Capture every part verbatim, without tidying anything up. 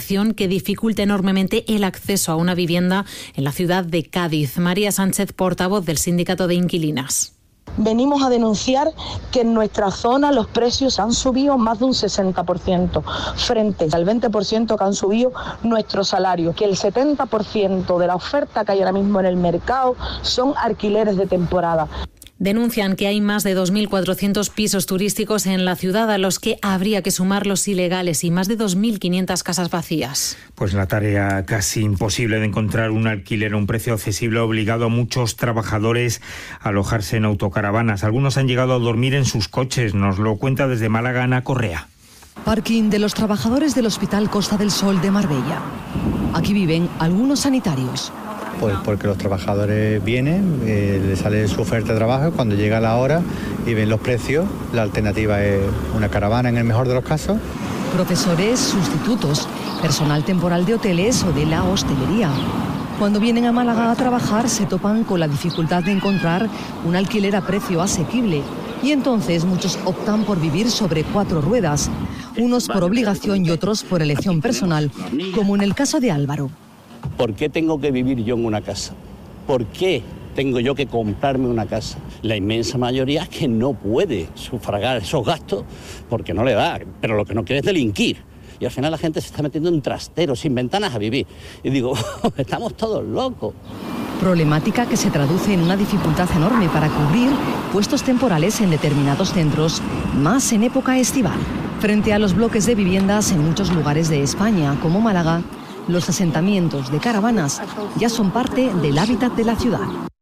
acción que dificulta enormemente el acceso a una vivienda en la ciudad de Cádiz. María Sánchez, portavoz del Sindicato de Inquilinas. Venimos a denunciar que en nuestra zona los precios han subido más de un sesenta por ciento, frente al veinte por ciento que han subido nuestros salarios, que el setenta por ciento de la oferta que hay ahora mismo en el mercado son alquileres de temporada. Denuncian que hay más de dos mil cuatrocientos pisos turísticos en la ciudad a los que habría que sumar los ilegales y más de dos mil quinientas casas vacías. Pues la tarea casi imposible de encontrar un alquiler a un precio accesible ha obligado a muchos trabajadores a alojarse en autocaravanas. Algunos han llegado a dormir en sus coches, nos lo cuenta desde Málaga Ana Correa. Parking de los trabajadores del Hospital Costa del Sol de Marbella. Aquí viven algunos sanitarios. Pues porque los trabajadores vienen, eh, les sale su oferta de trabajo, cuando llega la hora y ven los precios, la alternativa es una caravana en el mejor de los casos. Profesores, sustitutos, personal temporal de hoteles o de la hostelería. Cuando vienen a Málaga a trabajar se topan con la dificultad de encontrar un alquiler a precio asequible y entonces muchos optan por vivir sobre cuatro ruedas, unos por obligación y otros por elección personal, como en el caso de Álvaro. ¿Por qué tengo que vivir yo en una casa? ¿Por qué tengo yo que comprarme una casa? La inmensa mayoría es que no puede sufragar esos gastos porque no le da, pero lo que no quiere es delinquir. Y al final la gente se está metiendo en trasteros, sin ventanas a vivir. Y digo, estamos todos locos. Problemática que se traduce en una dificultad enorme para cubrir puestos temporales en determinados centros, más en época estival. Frente a los bloques de viviendas en muchos lugares de España, como Málaga, los asentamientos de caravanas ya son parte del hábitat de la ciudad.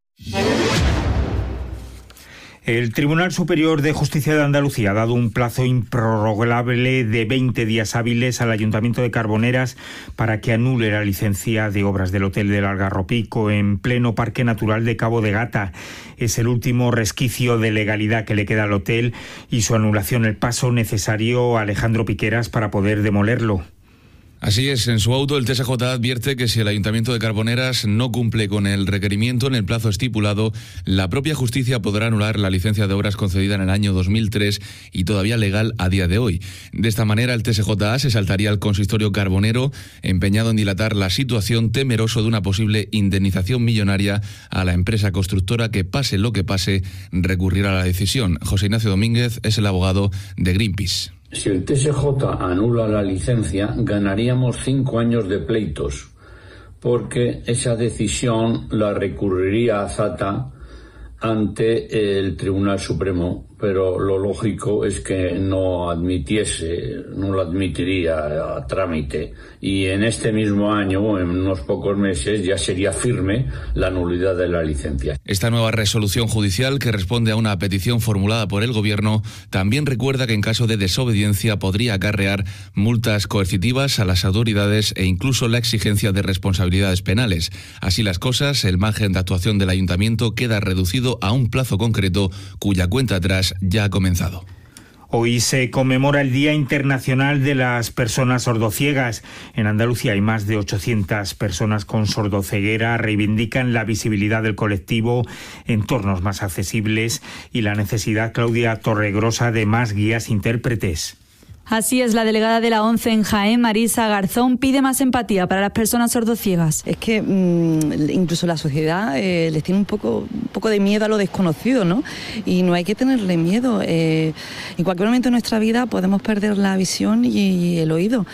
El Tribunal Superior de Justicia de Andalucía ha dado un plazo improrrogable de veinte días hábiles al Ayuntamiento de Carboneras para que anule la licencia de obras del Hotel del Algarropico en pleno Parque Natural de Cabo de Gata. Es el último resquicio de legalidad que le queda al hotel y su anulación el paso necesario a Alejandro Piqueras para poder demolerlo. Así es, en su auto el T S J advierte que si el Ayuntamiento de Carboneras no cumple con el requerimiento en el plazo estipulado, la propia justicia podrá anular la licencia de obras concedida en el año dos mil tres y todavía legal a día de hoy. De esta manera el T S J A se saltaría al consistorio carbonero, empeñado en dilatar la situación, temeroso de una posible indemnización millonaria a la empresa constructora que, pase lo que pase, recurrirá a la decisión. José Ignacio Domínguez es el abogado de Greenpeace. Si el T S J anula la licencia, ganaríamos cinco años de pleitos, porque esa decisión la recurriría a Zata ante el Tribunal Supremo, pero lo lógico es que no admitiese, no lo admitiría a trámite, y en este mismo año, en unos pocos meses, ya sería firme la nulidad de la licencia. Esta nueva resolución judicial, que responde a una petición formulada por el Gobierno, también recuerda que en caso de desobediencia podría acarrear multas coercitivas a las autoridades e incluso la exigencia de responsabilidades penales. Así las cosas, el margen de actuación del Ayuntamiento queda reducido a un plazo concreto cuya cuenta atrás ya ha comenzado. Hoy se conmemora el Día Internacional de las Personas Sordociegas. En Andalucía hay más de ochocientas personas con sordoceguera. Reivindican la visibilidad del colectivo, entornos más accesibles y la necesidad, Claudia Torregrosa, de más guías intérpretes. Así es, la delegada de la ONCE en Jaén, Marisa Garzón, pide más empatía para las personas sordociegas. Es que mmm, incluso la sociedad eh, les tiene un poco, un poco de miedo a lo desconocido, ¿no? Y no hay que tenerle miedo. Eh, en cualquier momento de nuestra vida podemos perder la visión y el oído.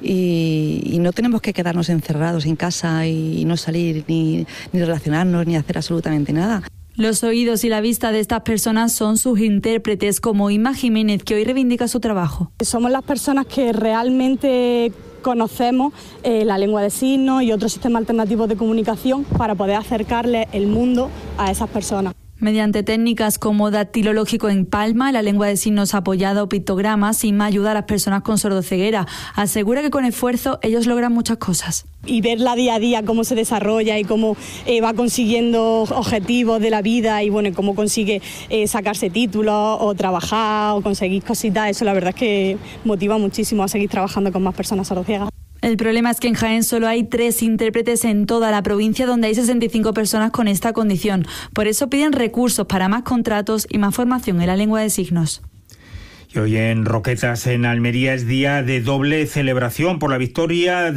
Y, y no tenemos que quedarnos encerrados en casa y no salir ni, ni relacionarnos ni hacer absolutamente nada. Los oídos y la vista de estas personas son sus intérpretes, como Inma Jiménez, que hoy reivindica su trabajo. Somos las personas que realmente conocemos eh, la lengua de signos y otros sistemas alternativos de comunicación para poder acercarle el mundo a esas personas. Mediante técnicas como dactilológico en palma, la lengua de signos apoyada o pictogramas, Inma ayuda a las personas con sordoceguera. Asegura que con esfuerzo ellos logran muchas cosas. Y verla día a día, cómo se desarrolla y cómo eh, va consiguiendo objetivos de la vida y bueno, cómo consigue eh, sacarse títulos o trabajar o conseguir cositas, eso la verdad es que motiva muchísimo a seguir trabajando con más personas sordociegas. El problema es que en Jaén solo hay tres intérpretes en toda la provincia, donde hay sesenta y cinco personas con esta condición. Por eso piden recursos para más contratos y más formación en la lengua de signos. Y hoy en Roquetas, en Almería, es día de doble celebración por la victoria